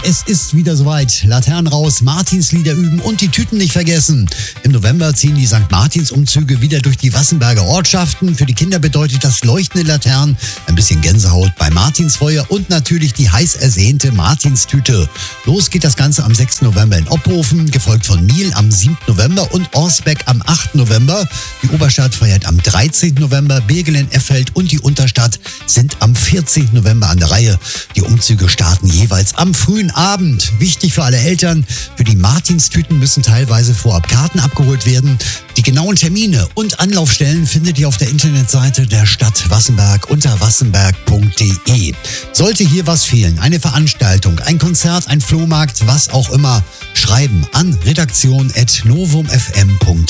Es ist wieder soweit. Laternen raus, Martinslieder üben und die Tüten nicht vergessen. Im November ziehen die St. Martins-Umzüge wieder durch die Wassenberger Ortschaften. Für die Kinder bedeutet das leuchtende Laternen, ein bisschen Gänsehaut beim Martinsfeuer und natürlich die heiß ersehnte Martinstüte. Los geht das Ganze am 6. November in Ophofen, gefolgt von Miel am 7. November und Orsbeck am 8. November. Die Oberstadt feiert am 13. November, Birgelen, Effeld und die Unterstadt sind am 14. November an der Reihe. Die Umzüge starten jeweils am frühen Abend. Wichtig für alle Eltern, für die Martinstüten müssen teilweise vorab Karten abgeholt werden. Die genauen Termine und Anlaufstellen findet ihr auf der Internetseite der Stadt Wassenberg unter wassenberg.de. Sollte hier was fehlen, eine Veranstaltung, ein Konzert, ein Flohmarkt, was auch immer, schreiben an redaktion@novumfm.de.